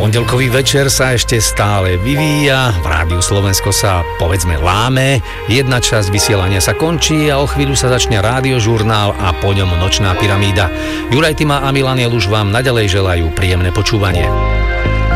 Pondelkový večer sa ešte stále vyvíja, v Rádiu Slovensko sa povedzme láme, jedna časť vysielania sa končí a o chvíľu sa začne rádiožurnál a po ňom Nočná pyramída. Juraj Tima a Milan Jeluš vám naďalej želajú príjemné počúvanie.